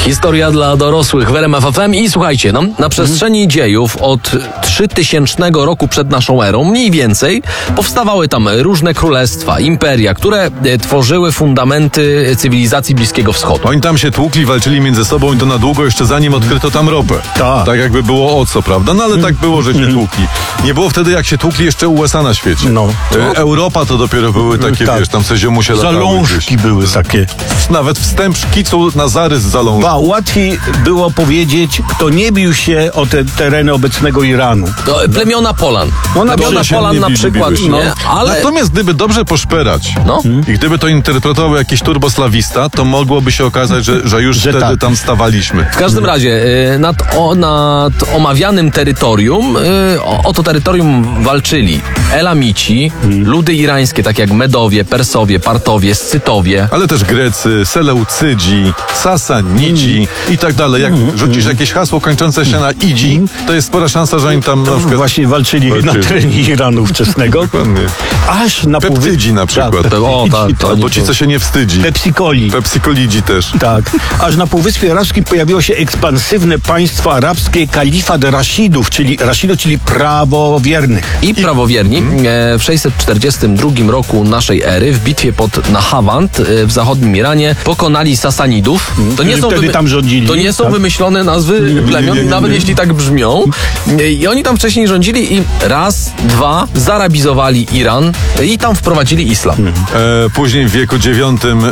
Historia dla dorosłych w RMF FM i słuchajcie, na przestrzeni dziejów od 3000 roku przed naszą erą, mniej więcej, powstawały tam różne królestwa, imperia, które tworzyły fundamenty cywilizacji Bliskiego Wschodu. Oni tam się tłukli, walczyli między sobą i to na długo jeszcze zanim odkryto tam ropę. Tak jakby było o co, prawda? No ale tak było, że się tłukli. Nie było wtedy, jak się tłukli jeszcze USA na świecie. Europa to dopiero były takie, wiesz, tam se ziomusie latały. Zalążki były takie. Nawet wstęp szkicu na zarys zalążki. Łatwiej było powiedzieć, kto nie bił się o te tereny obecnego Iranu. To plemiona Polan. Plemiona Polan na przykład, nie? Ale... Natomiast gdyby dobrze poszperać i gdyby to interpretował jakiś turboslawista, to mogłoby się okazać, że już wtedy tam stawaliśmy. W każdym razie nad omawianym terytorium, o to terytorium walczyli Elamici, ludy irańskie, takie jak Medowie, Persowie, Partowie, Scytowie. Ale też Grecy, Seleucydzi, Sasanidzi i tak dalej. Jak rzucisz jakieś hasło kończące się na idzi, to jest spora szansa, że oni tam na przykład... Właśnie walczyli na terenie Iranu wczesnego. Dokładnie. Aż na Peptydzi na przykład. Albo ci, co się nie wstydzi. Pepsikolidzi też. Tak. Aż na Półwyspie Arabskim pojawiło się ekspansywne państwo arabskie Kalifat Rashidów, czyli prawowiernych. I prawowierni w 642 roku naszej ery w bitwie pod Nahawand w zachodnim Iranie pokonali Sasanidów. To nie są tam rządzili. To nie są wymyślone nazwy plemion, nawet jeśli tak brzmią. I oni tam wcześniej rządzili i raz, dwa zarabizowali Iran i tam wprowadzili islam. Później w wieku IX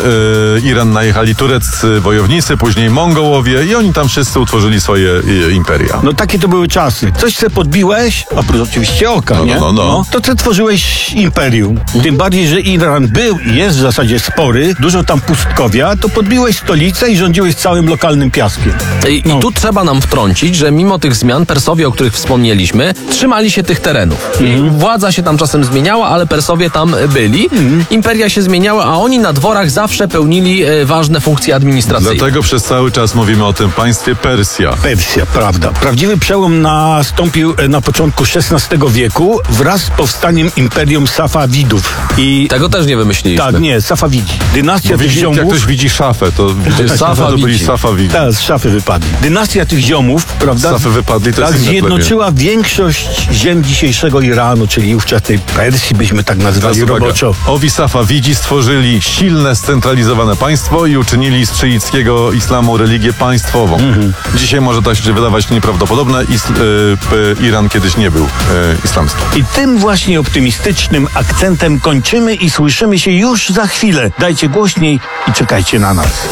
Iran najechali tureccy wojownicy, później Mongołowie i oni tam wszyscy utworzyli swoje imperia. No takie to były czasy. Coś se podbiłeś, oprócz oczywiście oka, nie? To ty tworzyłeś imperium. Tym bardziej, że Iran był i jest w zasadzie spory, dużo tam pustkowia, to podbiłeś stolicę i rządziłeś całym lokalnym piaskiem. I tu trzeba nam wtrącić, że mimo tych zmian Persowie, o których wspomnieliśmy, trzymali się tych terenów. Władza się tam czasem zmieniała, ale Persowie tam byli. Imperia się zmieniały, a oni na dworach zawsze pełnili ważne funkcje administracyjne. Dlatego przez cały czas mówimy o tym państwie Persja. Persja, prawda. Prawdziwy przełom nastąpił na początku XVI wieku wraz z powstaniem Imperium Safawidów. I tego też nie wymyśliliśmy. Tak, nie, Safawidzi. Dynastia tych ziomów... Jak ktoś widzi szafę, to byli Safawidzi. Tak, z szafy wypadli. Dynastia tych ziomów, prawda? Z szafy wypadli, to jest zjednoczyła większość ziem dzisiejszego Iranu, czyli ówczesnej Persji, byśmy tak nazwali roboczo. Owi Safawidzi stworzyli silne, scentralizowane państwo i uczynili z szyickiego islamu religię państwową. Dzisiaj może to się wydawać nieprawdopodobne. Iran kiedyś nie był islamski. I tym właśnie optymistycznym akcentem kończymy i słyszymy się już za chwilę. Dajcie głośniej i czekajcie na nas.